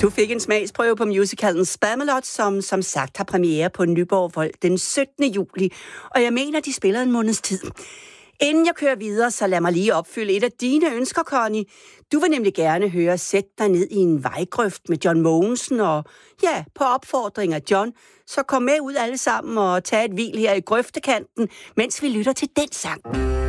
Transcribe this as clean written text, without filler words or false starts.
Du fik en smagsprøve på musicalen Spamalot, som sagt har premiere på Nyborg Vold den 17. juli, og jeg mener, de spiller en måneds tid. Inden jeg kører videre, så lad mig lige opfylde et af dine ønsker, Connie. Du vil nemlig gerne høre Sæt dig ned i en vejgrøft med John Mogensen, og ja, på opfordring af John, så kom med ud alle sammen og tag et hvil her i grøftekanten, mens vi lytter til den sang.